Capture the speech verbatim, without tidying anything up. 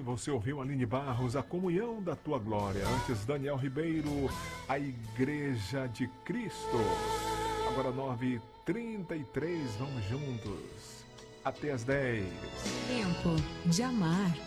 você ouviu Aline Barros, A Comunhão da Tua Glória. Antes, Daniel Ribeiro, A Igreja de Cristo. Agora nove e trinta e três, vamos juntos. Até as dez. Tempo de amar.